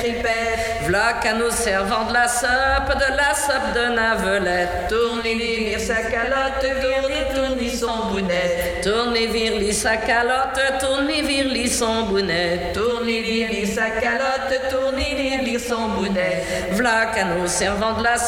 il pète. V'là qu'à nos servants de la soupe de navelette. Tournez, vire sa calotte, tournez son bonnet. Tournez, virli sa calotte, tournez, virli son bonnet. Tournez, vire sa calotte, tournez, vire son bonnet. V'là qu'à nos servants de la